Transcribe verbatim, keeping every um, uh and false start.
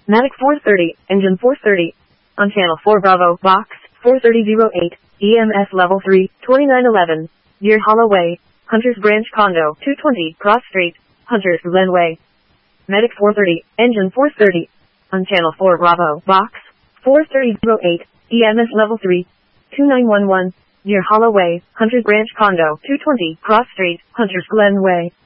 Matic four thirty, engine four thirty. On channel four Bravo, box, four thirty oh eight, E M S level three, twenty-nine eleven. Deer Hollow Way, Hunters Branch Condo, two twenty, Cross Street, Hunters Glen Way. Medic four thirty, engine four thirty. On channel four Bravo, box, four thirty oh eight, E M S level three, twenty-nine eleven. Deer Hollow Way, Hunters Branch Condo, two twenty, Cross Street, Hunters Glen Way.